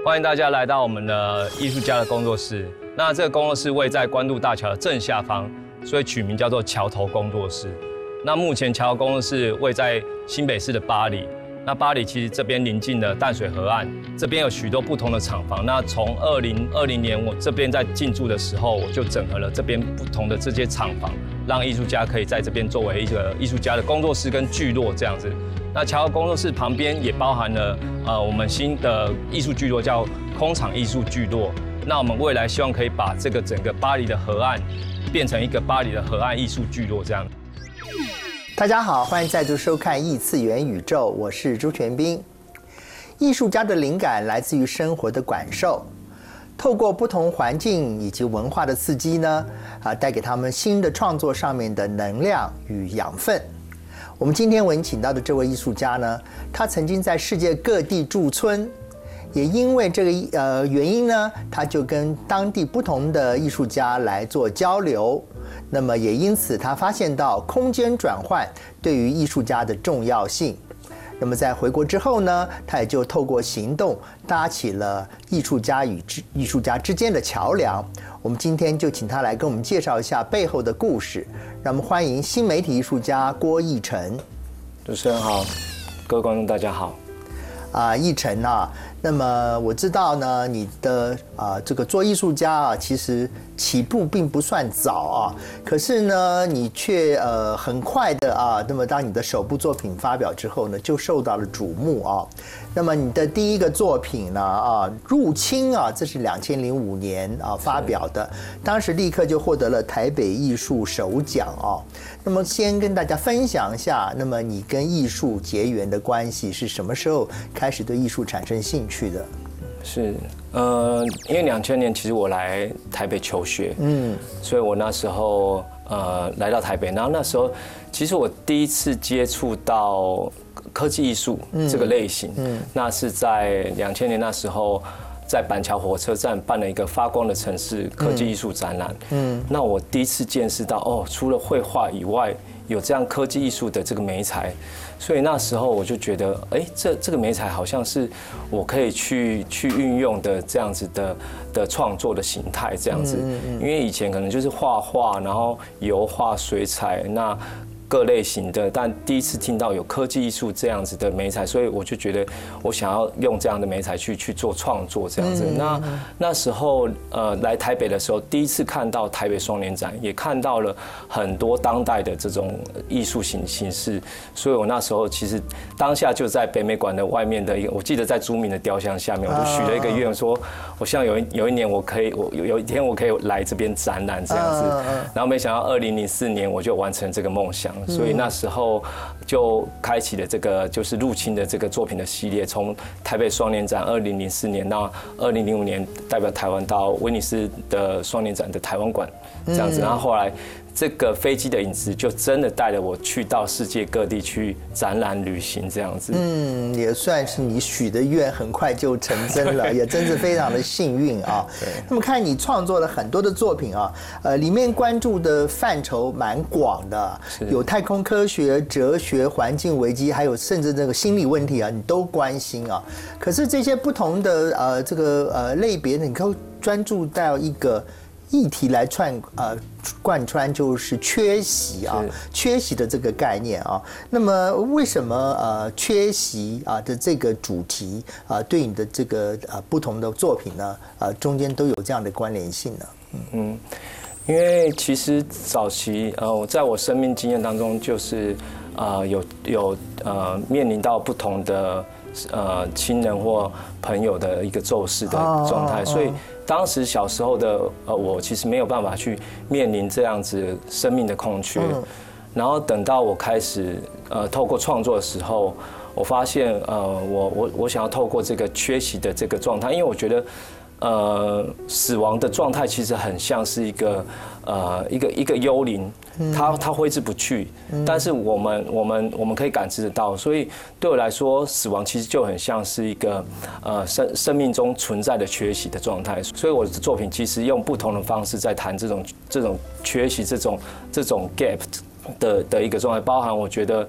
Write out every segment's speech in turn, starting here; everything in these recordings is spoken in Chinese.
欢迎大家来到我们的艺术家的工作室。那这个工作室位在关渡大桥的正下方，所以取名叫做桥头工作室。那目前桥头工作室位在新北市的八里。那八里其实这边临近的淡水河岸，这边有许多不同的厂房。那从2020年我这边在进驻的时候，我就整合了这边不同的这些厂房，让艺术家可以在这边作为一个艺术家的工作室跟聚落这样子。那桥头工作室旁边也包含了我们新的艺术聚落叫空场艺术聚落。那我们未来希望可以把这个整个巴黎的河岸变成一个巴黎的河岸艺术聚落这样。 大家好，欢迎再度收看异次元宇宙，我是朱全斌。艺术家的灵感来自于生活的感受，透过不同环境以及文化的刺激呢，带给他们新的创作上面的能量与养分。我们今天为您请到的这位艺术家呢，他曾经在世界各地驻村，也因为这个原因呢，他就跟当地不同的艺术家来做交流。那么也因此，他发现到空间转换对于艺术家的重要性。那么在回国之后呢，他也就透过行动搭起了艺术家与艺术家之间的桥梁。我们今天就请他来跟我们介绍一下背后的故事。让我们欢迎新媒体艺术家郭奕辰。 主持人好，各位观众大家好。 奕辰啊，那么我知道呢，你的这个做艺术家啊，其实起步并不算早啊，可是呢，你却很快的那么当你的首部作品发表之后呢，就受到了瞩目啊。那么你的第一个作品呢入侵啊，这是2005年发表的，当时立刻就获得了台北艺术首奖啊。那么先跟大家分享一下，那么你跟艺术结缘的关系是什么时候开始对艺术产生兴趣的？ 是，因为2000年其实我来台北求学，所以我那时候来到台北，然后那时候其实我第一次接触到科技艺术这个类型，那是在2000年那时候，在板桥火车站办了一个发光的城市科技艺术展览，那我第一次见识到除了绘画以外，有这样科技艺术的这个媒材，所以那时候我就觉得，这个媒材好像是我可以去运用的这样子的创作的形态这样子，因为以前可能就是画画，然后油画、水彩那各类型的，但第一次听到有科技艺术这样子的媒材，所以我就觉得我想要用这样的媒材去做创作这样子。那时候来台北的时候，第一次看到台北双年展，也看到了很多当代的这种艺术形式，所以我那时候其实当下就在北美馆的外面的一个，我记得在朱铭的雕像下面，我就许了一个愿，说我希望有一年有一天我可以来这边展览这样子。然后没想到2004年我就完成这个梦想。所以那时候就开启了这个就是入侵的这个作品的系列，从台北双年展2004年到2005年代表台湾到威尼斯的双年展的台湾馆这样子，然后后来这个飞机的影子就真的带了我去到世界各地去展览旅行这样子。 也算是你许的愿很快就成真了，也真是非常的幸运啊。那么看你创作了很多的作品啊，里面关注的范畴蛮广的，有太空科学、哲学、环境危机，还有甚至这个心理问题啊，你都关心啊。可是这些不同的这个类别呢，你可以专注到一个议题来贯穿，就是缺席啊，缺席的这个概念啊。那么为什么缺席的这个主题对你的这个不同的作品呢中间都有这样的关联性呢？ 因为其实早期在我生命经验当中，就是有面临到不同的亲人或朋友的一个骤逝的状态，所以当时小时候的我其实没有办法去面临这样子生命的空缺，然后等到我开始透过创作的时候，我发现我想要透过这个缺席的这个状态，因为我觉得死亡的状态其实很像是一个幽灵，它挥之不去，但是我们可以感知得到，所以对我来说，死亡其实就很像是一个生命中存在的缺席的状态，所以我的作品其实用不同的方式在谈这种缺席这种 gap 的一个状态，包含我觉得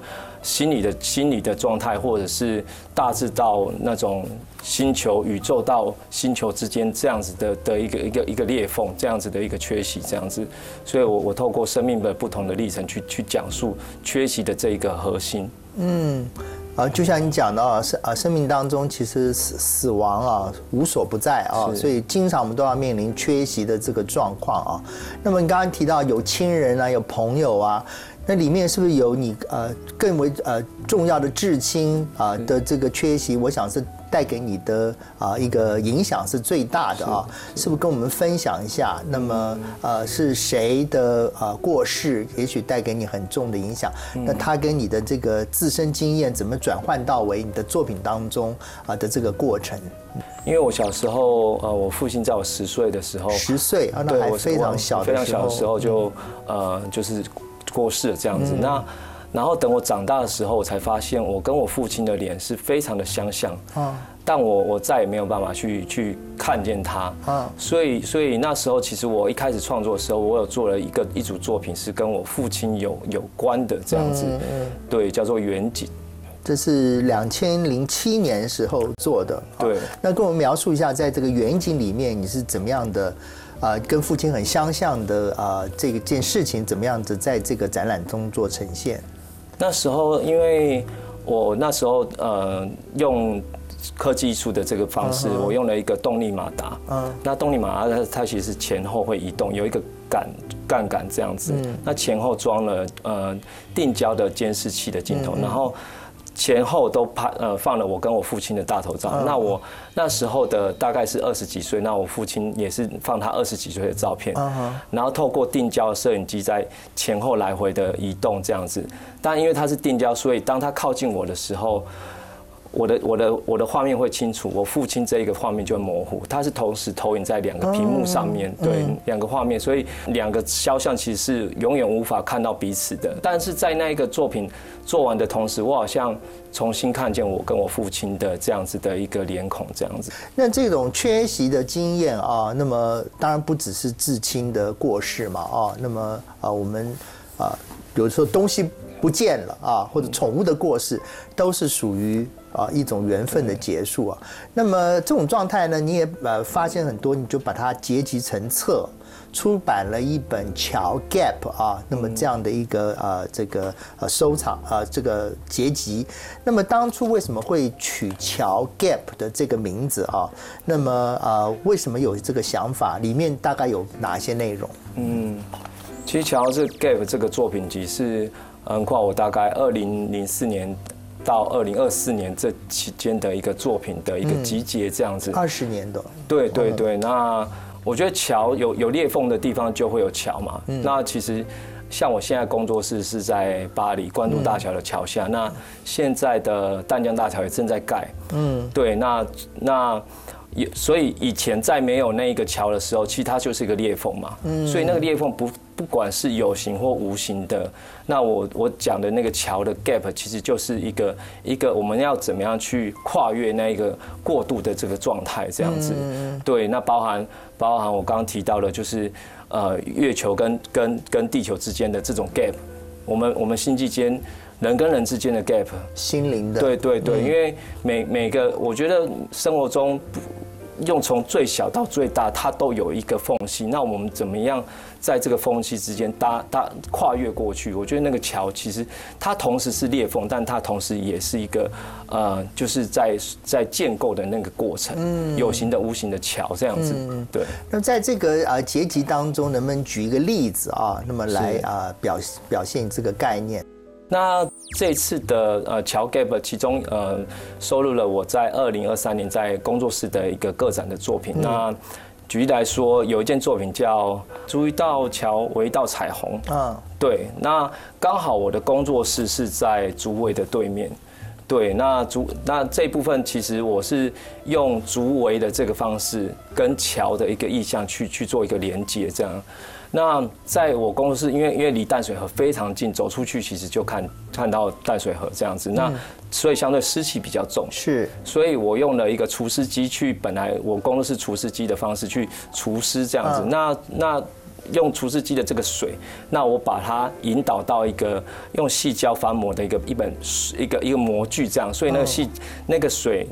心理的状态，或者是大致到那种星球宇宙到星球之间这样子的一个裂缝，这样子的一个缺席，这样子。所以我透过生命的不同的历程去讲述缺席的这一个核心。 就像你讲的生命当中其实死亡无所不在所以经常我们都要面临缺席的这个状况那么你刚刚提到有亲人有朋友那里面是不是有你更为重要的至亲的这个缺席？我想是带给你的一个影响是最大的是不是跟我们分享一下？那么是谁的过世，也许带给你很重的影响？那他跟你的这个自身经验怎么转换到为你的作品当中的这个过程？ 因为我小时候我父亲在我10岁的时候 ，10岁那还非常小的时候， 非常小的时候就是过世了这样子。然后等我长大的时候，我才发现我跟我父亲的脸是非常的相像，但我再也没有办法去看见他，所以那时候其实我一开始创作的时候，我有做了一组作品是跟我父亲有关的这样子，对，叫做远景。 这是2007年时候做的， 对。 那跟我们描述一下，在这个远景里面，你是怎么样的？跟父亲很相像的这件事情，怎么样子在这个展览中做呈现？ 那时候，因为我那时候用科技艺术的这个方式，我用了一个动力马达。那动力马达它其实是前后会移动，有一个杠杆这样子。那前后装了定焦的监视器的镜头，然后前后都放了我跟我父亲的大头照。那我那时候的大概是20几岁，那我父亲也是放他20几岁的照片，然后透过定焦的摄影机在前后来回的移动这样子。但因为它是定焦，所以当他靠近我的时候，我的画面会清楚，我父亲这一个画面就会模糊。它是同时投影在2个屏幕上面，对，2个画面，所以2个肖像其实是永远无法看到彼此的。但是在那一个作品做完的同时，我好像重新看见我跟我父亲的这样子的一个脸孔，这样子。 那这种缺席的经验那么当然不只是至亲的过世嘛那么我们有时候东西不见了或者宠物的过世，都是属于一种缘分的结束那么这种状态呢，你也发现很多，你就把它结集成册，出版了一本桥 Gap 那么这样的一个这个收藏这个结集。那么当初为什么会取桥 Gap 的这个名字那么为什么有这个想法？里面大概有哪些内容？ 其实桥这 Gap 这个作品集是横跨我大概2004年到2024年这期间的一个作品的一个集结，这样子。 20年的。 对对对，那我觉得桥有裂缝的地方就会有桥嘛。那其实像我现在工作室是在巴黎关渡大桥的桥下，那现在的淡江大桥也正在盖。对，那所以以前在没有那个桥的时候，其实它就是一个裂缝嘛。所以那个裂缝不管是有形或无形的，那我讲的那个桥的 gap 其实就是一个我们要怎么样去跨越那个过渡的这个状态，这样子。对，那包含我刚刚提到的，就是月球跟地球之间的这种 gap， 我们星际间人跟人之间的 gap， 心灵的。 对对对，因为每个我觉得生活中用从最小到最大，它都有一个缝隙。那我们怎么样在这个缝隙之间跨越过去？我觉得那个桥其实它同时是裂缝，但它同时也是一个就是在建构的那个过程，有形的无形的桥这样子。对。 那在这个结集当中，能不能举一个例子那么来表现这个概念？ 那这次的桥 Gap 其中收录了我在2023年在工作室的一个个展的作品。那举例来说，有一件作品叫《逐一道桥为一道彩虹》。对，那刚好我的工作室是在竹围的对面。对，那这部分其实我是用竹围的这个方式跟桥的一个意象去做一个连接，这样。那在我工作室，因为离淡水河非常近，走出去其实就看到淡水河这样子。那所以相对湿气比较重， 是， 所以我用了一个除湿机本来我工作室除湿机的方式去除湿这样子。 用除湿机的这个水，那我把它引导到一个用细胶翻模的一个模具这样，所以那个水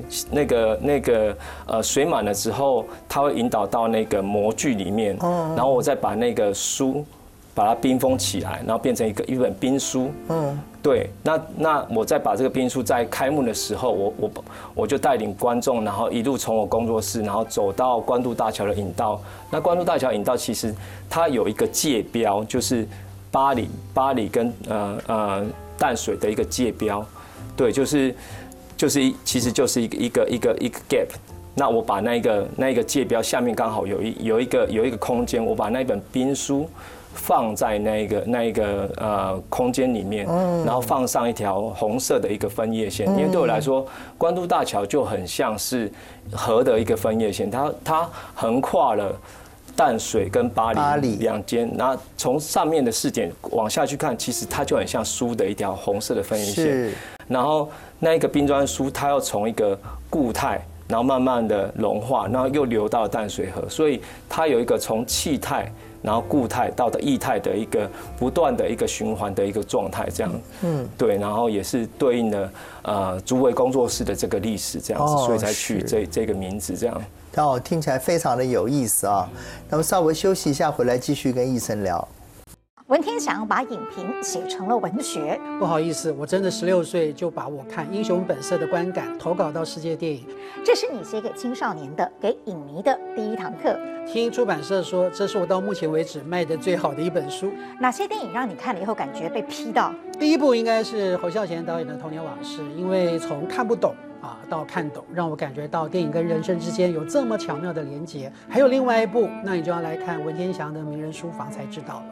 水满了之后，它会引导到那个模具里面，然后我再把那个书把它冰封起来，然后变成一本冰书。对，那我再把这个冰书在开幕的时候，我就带领观众，然后一路从我工作室，然后走到关渡大桥的引道。那关渡大桥引道其实它有一个界标，就是八里跟淡水的一个界标。对，其实就是一个 gap。那我把那个界标下面刚好有一个空间，我把那本冰书放在那一个空间里面，然后放上一条红色的一个分叶线，因为对我来说，关渡大桥就很像是河的一个分叶线，它横跨了淡水跟八里两间，然后从上面的视点往下去看，其实它就很像书的一条红色的分叶线。然后那一个冰砖书，它要从一个固态，然后慢慢的融化，然后又流到淡水河，所以它有一个从气态，然后固态到的液态的一个不断的一个循环的一个状态，这样，对，然后也是对应了竹围工作室的这个历史这样子，所以才取这个名字这样。 听起来非常的有意思啊。那么稍微休息一下，回来继续跟奕琛聊。 文天祥把影评写成了文学。 不好意思，我真的16岁就把我看《英雄本色》的观感投稿到世界电影。 这是你写给青少年的、给影迷的第一堂课。 听出版社说，这是我到目前为止卖的最好的一本书。 哪些电影让你看了以后感觉被批到？ 第一部应该是侯孝贤导演的《童年往事》，因为从看不懂到看懂，让我感觉到电影跟人生之间有这么巧妙的连结。还有另外一部，那你就要来看文天祥的《名人书房》才知道了。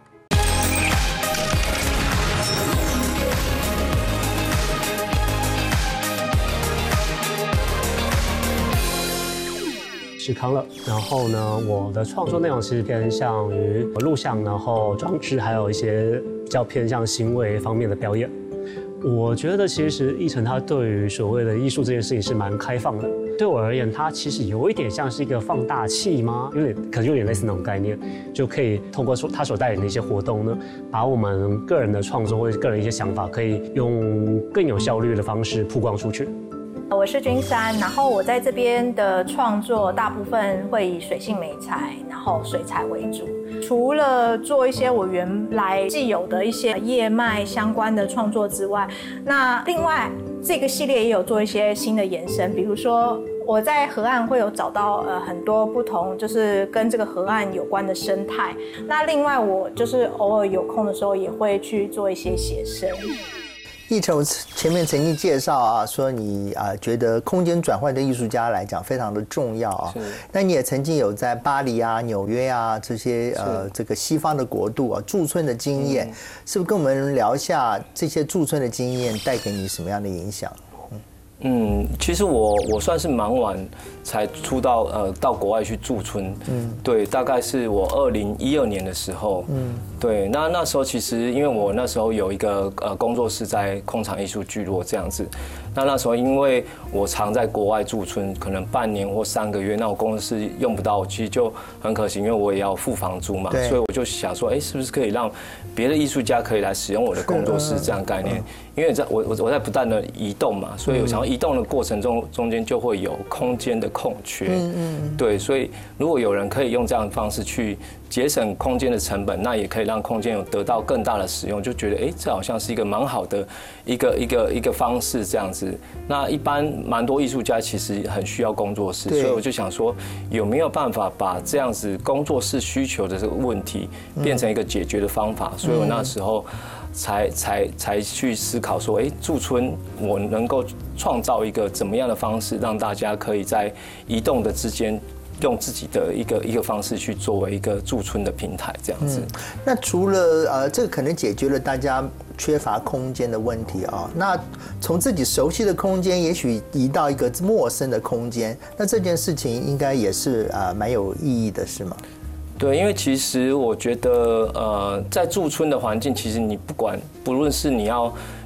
是康乐，然后呢，我的创作内容其实偏向于录像，然后装置，还有一些比较偏向行为方面的表演。我觉得其实奕琛他对于所谓的艺术这件事情是蛮开放的。对我而言，它其实有一点像是一个放大器吗？可能有点类似那种概念，就可以通过他所带领的一些活动呢，把我们个人的创作或者个人一些想法，可以用更有效率的方式曝光出去。 我是君山，然后我在这边的创作大部分会以水性媒材，然后水彩为主。除了做一些我原来既有的一些叶脉相关的创作之外，那另外这个系列也有做一些新的延伸，比如说我在河岸会有找到很多不同，就是跟这个河岸有关的生态。那另外我就是偶尔有空的时候也会去做一些写生。 奕琛，我前面曾经介绍啊，说你觉得空间转换对艺术家来讲非常的重要啊。那你也曾经有在巴黎啊、纽约啊这些这个西方的国度啊驻村的经验，是不是跟我们聊一下这些驻村的经验带给你什么样的影响？ 其实我算是蛮晚才出到国外去驻村，对，大概是我2012年的时候，对，那时候其实因为我那时候有一个工作室在空场艺术聚落这样子，那时候因为我常在国外驻村，可能半年或3个月，那我工作室用不到，其实就很可惜，因为我也要付房租嘛，所以我就想说，是不是可以让别的艺术家可以来使用我的工作室这样概念？因为我在不断的移动嘛，所以我想要移动的过程中间就会有空间的空缺，对，所以如果有人可以用这样的方式去节省空间的成本，那也可以让空间有得到更大的使用，就觉得这好像是一个蛮好的一个方式这样子。那一般蛮多艺术家其实很需要工作室，所以我就想说有没有办法把这样子工作室需求的这个问题变成一个解决的方法，所以我那时候才去思考说，驻村我能够创造一个怎么样的方式，让大家可以在移动的之间用自己的一个方式去作为一个驻村的平台，这样子。 那除了这个可能解决了大家缺乏空间的问题啊，那从自己熟悉的空间，也许移到一个陌生的空间，那这件事情应该也是蛮有意义的，是吗？ 对，因为其实我觉得在驻村的环境，其实你不论是你要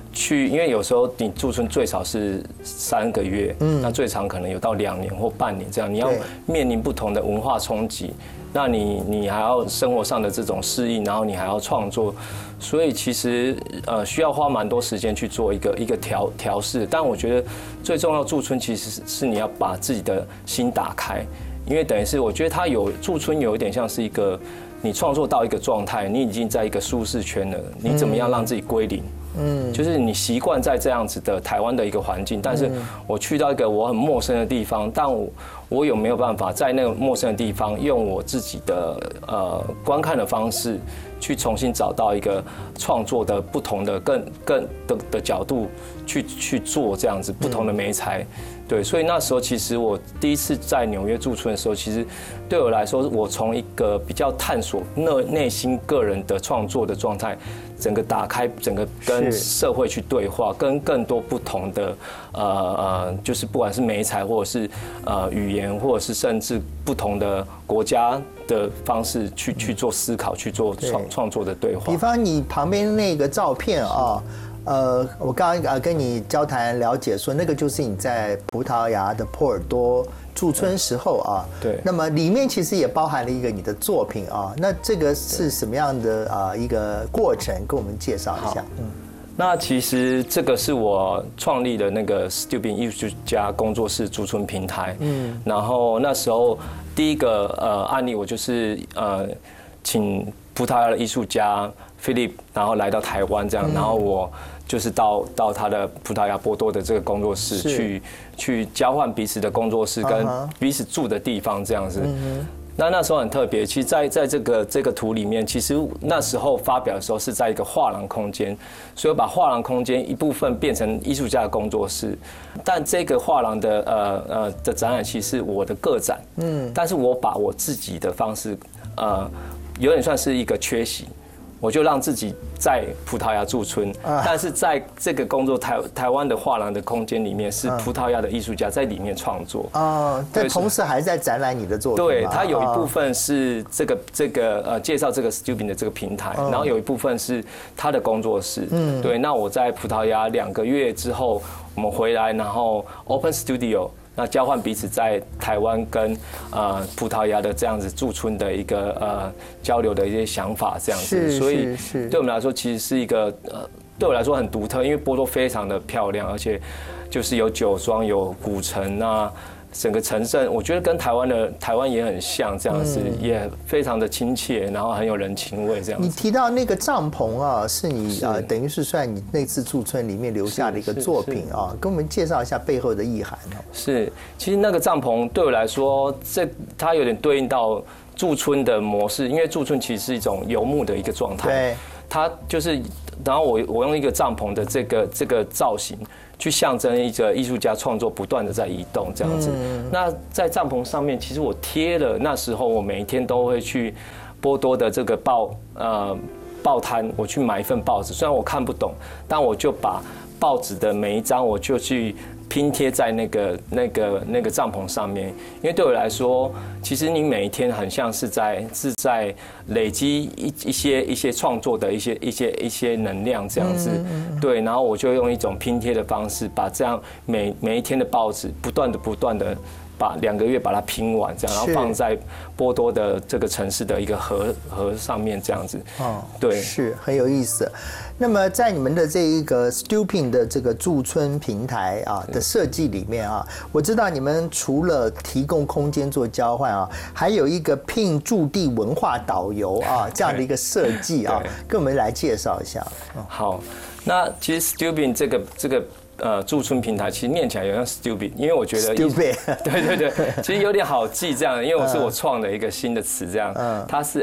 因为有时候你驻村最少是3个月，那最长可能有到2年或半年这样，你要面临不同的文化冲击，那你还要生活上的这种适应，然后你还要创作，所以其实需要花蛮多时间去做一个调试。但我觉得最重要驻村其实是你要把自己的心打开，因为等于是我觉得它驻村有一点像是一个你创作到一个状态，你已经在一个舒适圈了，你怎么样让自己归零？就是你习惯在这样子的台湾的一个环境，但是我去到一个我很陌生的地方，但我有没有办法在那个陌生的地方用我自己的观看的方式，去重新找到一个创作的不同的更的角度去做这样子不同的媒材。对，所以那时候其实我第一次在纽约驻村的时候，其实对我来说，我从一个比较探索内心个人的创作的状态，整个打开，整个跟社会去对话，跟更多不同的就是不管是媒材或者是语言，或者是甚至不同的国家的方式去做思考，去做创作的对话。 比方你旁边那个照片啊。我刚刚跟你交谈了解说，那个就是你在葡萄牙的波尔多驻村时候啊。 对。 那么里面其实也包含了一个你的作品啊。那这个是什么样的一个过程？跟我们介绍一下。 那其实这个是我创立的那个 Stupin 艺术家工作室驻村平台。然后那时候第一个案例，我就是请葡萄牙的艺术家 Philip， 然后来到台湾这样，然后我就是到他的葡萄牙波多的这个工作室去交换彼此的工作室跟彼此住的地方这样子。那时候很特别，其实在这个图里面，其实那时候发表的时候是在一个画廊空间，所以我把画廊空间一部分变成艺术家的工作室，但这个画廊的展览其实是我的个展，但是我把我自己的方式有点算是一个缺席。我就让自己在葡萄牙驻村，但是在这个工作台湾的画廊的空间里面，是葡萄牙的艺术家在里面创作。 但同时还在展览你的作品。 对，它有一部分是这个介绍这个 Stupin 的这个平台，然后有一部分是他的工作室。对，那我在葡萄牙2个月之后，我们回来，然后 Open Studio。那交换彼此在台湾跟葡萄牙的这样子驻村的一个交流的一些想法这样子，所以对我们来说其实是一个对我来说很独特，因为波多非常的漂亮，而且就是有酒庄、有古城啊。整个城镇，我觉得跟台湾也很像，这样子也非常的亲切，然后很有人情味这样子。 你提到那个帐篷啊，是你等于是算你那次驻村里面留下的一个作品啊，跟我们介绍一下背后的意涵哦。 是，其实那个帐篷对我来说，它有点对应到驻村的模式，因为驻村其实是一种游牧的一个状态。 对， 它就是，然后我用一个帐篷的这个造型。去象征一个艺术家创作不断的在移动这样子。那在帐篷上面，其实我贴了那时候我每一天都会去波多的这个报摊，我去买一份报纸，虽然我看不懂，但我就把报纸的每一张我就去拼贴在那个帐篷上面，因为对我来说，其实你每一天很像是在累积一些创作的一些能量这样子，对，然后我就用一种拼贴的方式，把这样每一天的报纸不断的把2个月把它拼完，这样，然后放在波多的这个城市的一个河上面，这样子。对， 是很有意思。那么在你们的这一个 Stupin 的这个驻村平台的设计里面啊，我知道你们除了提供空间做交换啊，还有一个聘驻地文化导游这样的一个设计啊，跟我们来介绍一下。 好，那其实 Stupin 这个。驻村平台其实念起来有点 stupid， 因为我觉得 stupid 对，其实有点好记这样，因为我创的一个新的词这样，它是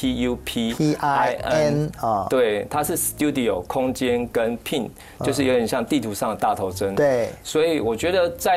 STUPIN 对，它是 studio 空间跟 pin， 就是有点像地图上的大头针， 对， 所以我觉得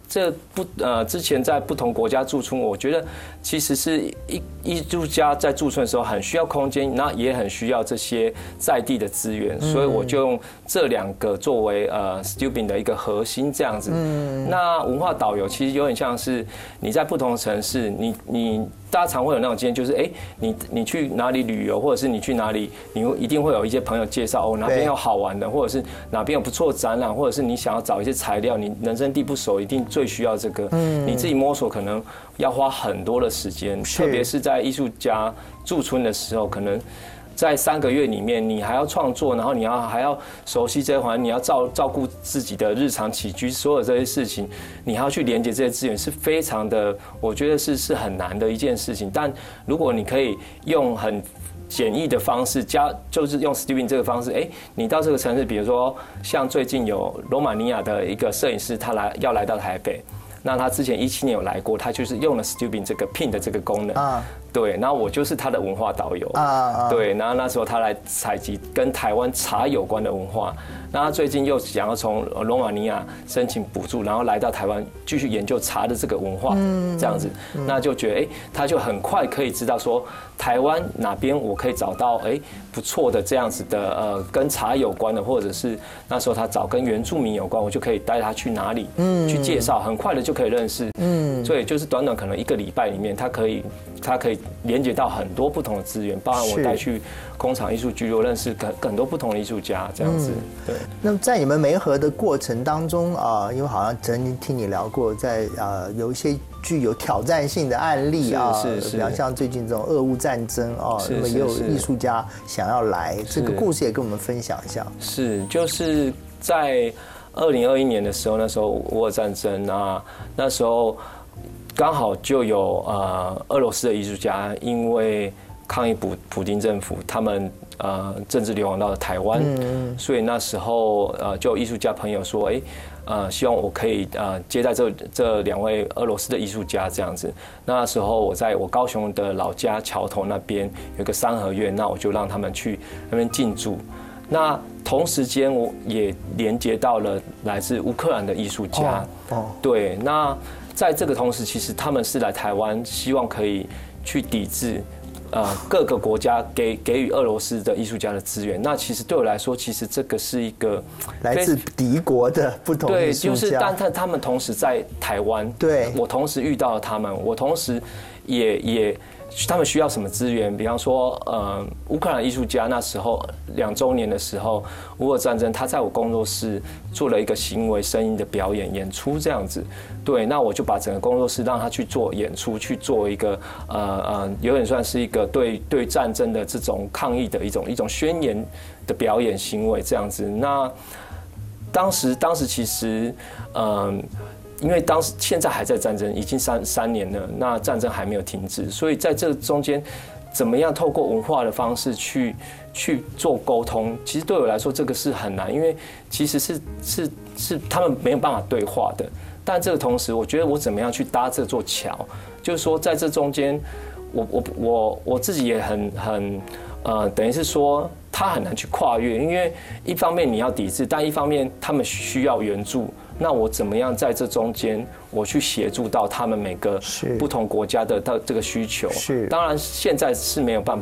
之前在不同国家驻村，我觉得其实是艺术家在驻村的时候很需要空间，那也很需要这些在地的资源，所以我就用这2个作为Stubing 的一个核心这样子。那文化导游其实有点像是你在不同的城市，你大家常会有那种经验，就是你去哪里旅游，或者是你去哪里，你一定会有一些朋友介绍哪边有好玩的，或者是哪边有不错的展览，或者是你想要找一些材料，你人生地不熟，一定最需要这个。你自己摸索可能要花很多的时间，特别是在艺术家驻村的时候，可能在3个月里面，你还要创作，然后你还要熟悉这些环境，你要照顾自己的日常起居，所有这些事情，你还要去连接这些资源，是非常的，我觉得是很难的一件事情。但如果你可以用很简易的方式就是用 Stubing 这个方式，你到这个城市，比如说像最近有罗马尼亚的一个摄影师，他要来到台北，那他之前17年有来过，他就是用了 Stubing 这个 Pin 的这个功能。对，然后我就是他的文化导游对，然后那时候他来采集跟台湾茶有关的文化，那他最近又想要从罗马尼亚申请补助，然后来到台湾继续研究茶的这个文化，这样子，那就觉得他就很快可以知道说台湾哪边我可以找到不错的这样子的跟茶有关的，或者是那时候他找跟原住民有关，我就可以带他去哪里去介绍，很快的就可以认识，所以就是短短可能1个礼拜里面，他可以连接到很多不同的资源，包含我带去工厂艺术聚落，认识很多不同的艺术家，这样子。对。 那么在你们媒合的过程当中因为好像曾经听你聊过，在有一些具有挑战性的案例比方像最近这种俄乌战争那么也有艺术家想要来，这个故事也跟我们分享一下。 是，就是在2021年的时候，那时候乌俄战争那时候。刚好就有俄罗斯的艺术家，因为抗议普丁政府，他们政治流亡到了台湾，所以那时候就有艺术家朋友说，希望我可以接待这2位俄罗斯的艺术家这样子。那时候我在我高雄的老家桥头那边有个3合院，那我就让他们去那边进驻。那同时间我也连接到了来自乌克兰的艺术家，对，那。在这个同时，其实他们是来台湾，希望可以去抵制各个国家给予俄罗斯的艺术家的资源。那其实对我来说，其实这个是一个来自敌国的不同艺术家。对，就是但他们同时在台湾，对，我同时遇到了他们，我同时也他们需要什么资源？比方说，乌克兰艺术家那时候2周年的时候，乌俄战争，他在我工作室做了一个行为声音的表演出这样子。对，那我就把整个工作室让他去做演出，去做一个有点算是一个对战争的这种抗议的一种宣言的表演行为这样子。那当时其实因为现在还在战争，已经3年了，那战争还没有停止，所以在这中间，怎么样透过文化的方式去做沟通，其实对我来说这个是很难，因为其实是他们没有办法对话的。但这个同时，我觉得我怎么样去搭这座桥，就是说在这中间，我自己也很等于是说他很难去跨越，因为一方面你要抵制，但一方面他们需要援助。那我怎么样在这中间，我去协助到他们每个不同国家的这个需求？是，当然现在是没有办法。